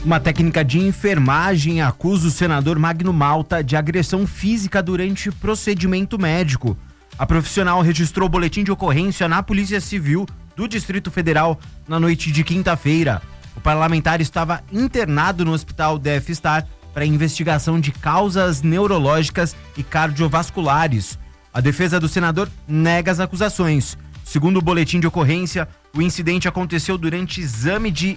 Uma técnica de enfermagem acusa o senador Magno Malta de agressão física durante procedimento médico. A profissional registrou boletim de ocorrência na Polícia Civil do Distrito Federal na noite de quinta-feira. O parlamentar estava internado no Hospital DF-Star para investigação de causas neurológicas e cardiovasculares. A defesa do senador nega as acusações. Segundo o boletim de ocorrência, o incidente aconteceu durante exame de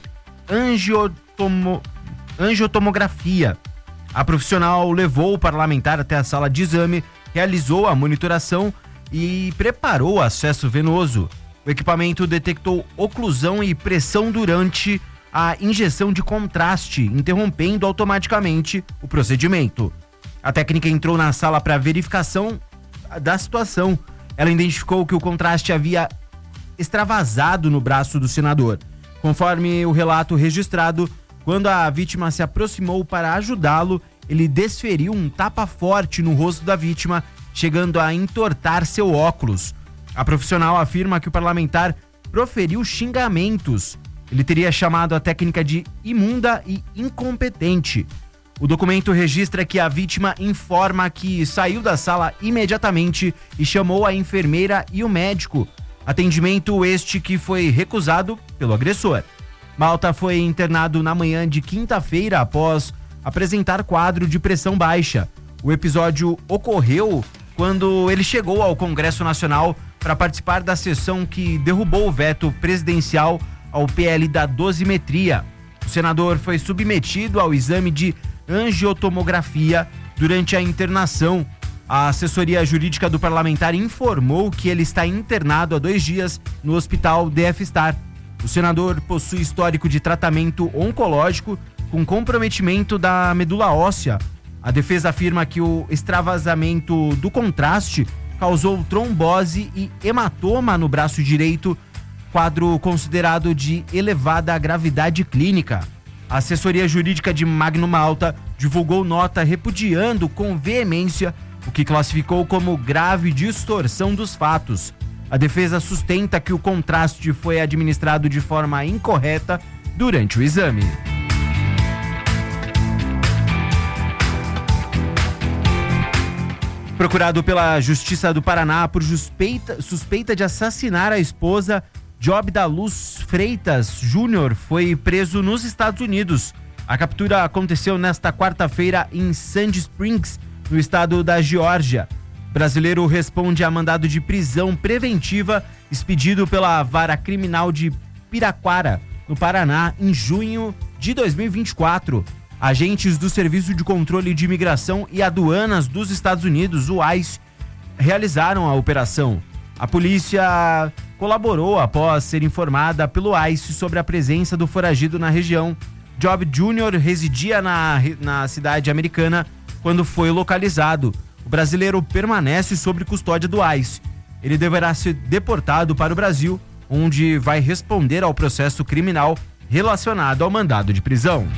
angiotomografia. A profissional levou o parlamentar até a sala de exame, realizou a monitoração e preparou o acesso venoso. O equipamento detectou oclusão e pressão durante a injeção de contraste, interrompendo automaticamente o procedimento. A técnica entrou na sala para verificação da situação. Ela identificou que o contraste havia extravasado no braço do senador. Conforme o relato registrado, quando a vítima se aproximou para ajudá-lo, ele desferiu um tapa forte no rosto da vítima, chegando a entortar seu óculos. A profissional afirma que o parlamentar proferiu xingamentos. Ele teria chamado a técnica de imunda e incompetente. O documento registra que a vítima informa que saiu da sala imediatamente e chamou a enfermeira e o médico. Atendimento este que foi recusado pelo agressor. Malta foi internado na manhã de quinta-feira após apresentar quadro de pressão baixa. O episódio ocorreu quando ele chegou ao Congresso Nacional para participar da sessão que derrubou o veto presidencial ao PL da dosimetria. O senador foi submetido ao exame de angiotomografia durante a internação. A assessoria jurídica do parlamentar informou que ele está internado há 2 dias no Hospital DF-Star. O senador possui histórico de tratamento oncológico com comprometimento da medula óssea. A defesa afirma que o extravasamento do contraste causou trombose e hematoma no braço direito, quadro considerado de elevada gravidade clínica. A assessoria jurídica de Magno Malta divulgou nota repudiando com veemência o que classificou como grave distorção dos fatos. A defesa sustenta que o contraste foi administrado de forma incorreta durante o exame. Procurado pela Justiça do Paraná por suspeita de assassinar a esposa, Job da Luz Freitas Júnior foi preso nos Estados Unidos. A captura aconteceu nesta quarta-feira em Sandy Springs, no estado da Geórgia. O brasileiro responde a mandado de prisão preventiva expedido pela Vara Criminal de Piraquara, no Paraná, em junho de 2024. Agentes do Serviço de Controle de Imigração e Aduanas dos Estados Unidos, o ICE, realizaram a operação. A polícia colaborou após ser informada pelo ICE sobre a presença do foragido na região. Job Jr. residia na cidade americana quando foi localizado. O brasileiro permanece sob custódia do ICE. Ele deverá ser deportado para o Brasil, onde vai responder ao processo criminal relacionado ao mandado de prisão.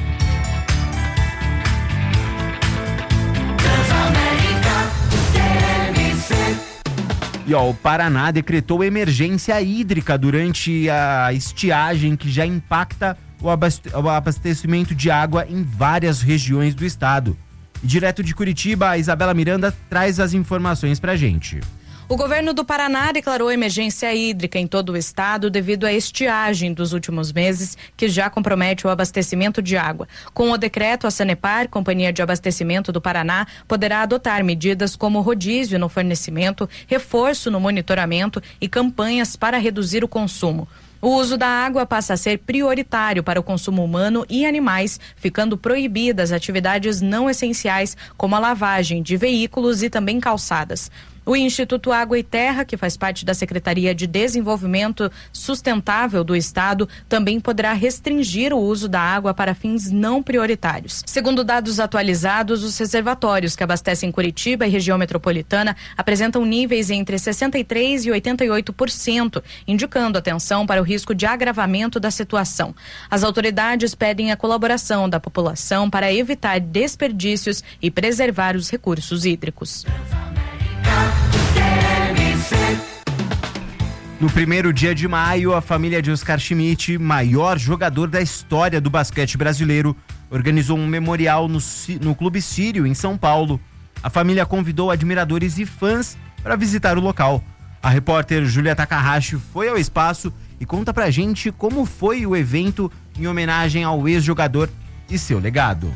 E o Paraná decretou emergência hídrica durante a estiagem que já impacta o abastecimento de água em várias regiões do estado. E direto de Curitiba, a Isabela Miranda traz as informações pra gente. O governo do Paraná declarou emergência hídrica em todo o estado devido à estiagem dos últimos meses, que já compromete o abastecimento de água. Com o decreto, a Sanepar, Companhia de Abastecimento do Paraná, poderá adotar medidas como rodízio no fornecimento, reforço no monitoramento e campanhas para reduzir o consumo. O uso da água passa a ser prioritário para o consumo humano e animais, ficando proibidas atividades não essenciais, como a lavagem de veículos e também calçadas. O Instituto Água e Terra, que faz parte da Secretaria de Desenvolvimento Sustentável do Estado, também poderá restringir o uso da água para fins não prioritários. Segundo dados atualizados, os reservatórios que abastecem Curitiba e região metropolitana apresentam níveis entre 63% e 88%, indicando atenção para o risco de agravamento da situação. As autoridades pedem a colaboração da população para evitar desperdícios e preservar os recursos hídricos. No primeiro dia de maio, a família de Oscar Schmidt, maior jogador da história do basquete brasileiro, organizou um memorial no Clube Sírio, em São Paulo. A família convidou admiradores e fãs para visitar o local. A repórter Júlia Takahashi foi ao espaço e conta pra gente como foi o evento em homenagem ao ex-jogador e seu legado.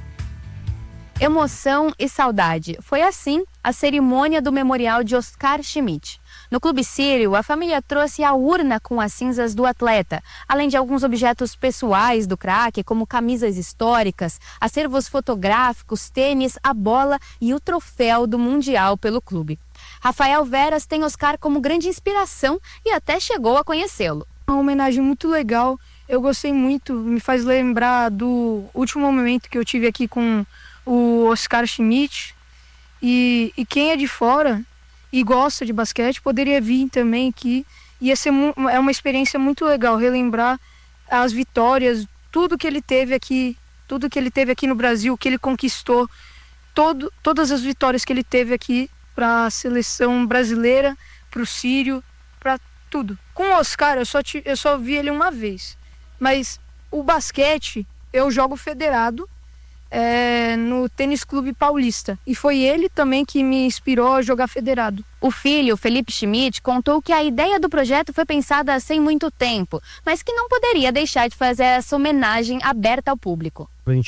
Emoção e saudade. Foi assim a cerimônia do memorial de Oscar Schmidt. No Clube Sírio, a família trouxe a urna com as cinzas do atleta, além de alguns objetos pessoais do craque, como camisas históricas, acervos fotográficos, tênis, a bola e o troféu do Mundial pelo clube. Rafael Veras tem Oscar como grande inspiração e até chegou a conhecê-lo. Uma homenagem muito legal, eu gostei muito, me faz lembrar do último momento que eu tive aqui com o Oscar Schmidt. E quem é de fora e gosta de basquete poderia vir também, que ia ser é uma experiência muito legal, relembrar as vitórias, tudo que ele teve aqui no Brasil, que ele conquistou, todas as vitórias que ele teve aqui para a seleção brasileira, para o Sírio, para tudo. Com o Oscar eu só vi ele uma vez, mas o basquete eu jogo federado no Tênis Clube Paulista, e foi ele também que me inspirou a jogar federado. O filho, Felipe Schmidt, contou que a ideia do projeto foi pensada sem muito tempo, mas que não poderia deixar de fazer essa homenagem aberta ao público.